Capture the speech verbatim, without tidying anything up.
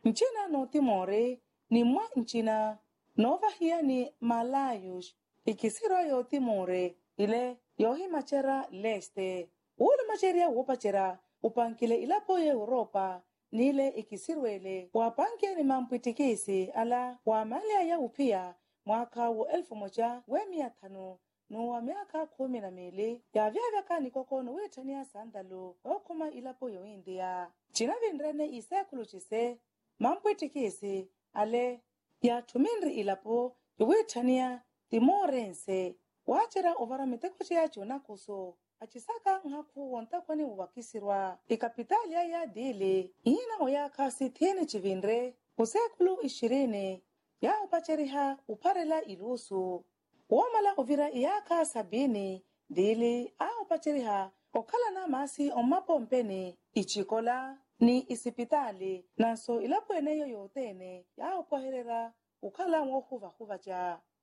Nchina no Timore ni mwa nchina nova hiya ni Malayush ikisiro yo Timore ile yohi machera leste ule macheria wopachera upankile ilapo ya Europa nile ikisirwele wapanke ni mampitikisi ala wa malia ya upia mwaka wa elfu moja we mia tano no wa miaka kumi na mbili ya vyavaka nikokono wetania sandalo okuma ilapo yo India china vindrene isekulu chise mampitikisi ale ya tumindri ilapo yo wetania timorense wachera ovara miteko ya chona kuso achisaka ngaku wonta kwani wakisirwa ikapitalia ya dili ina oya kasi tiene chivindre usekulu ishirini ya upacheriha uparela ilusu womala ovira iyaka sabini dili a upacheriha okala na masi omapompeni ichikola ni isipitali naso ilapo eneyo yotene ya upaherera ukala mwohuva huva cha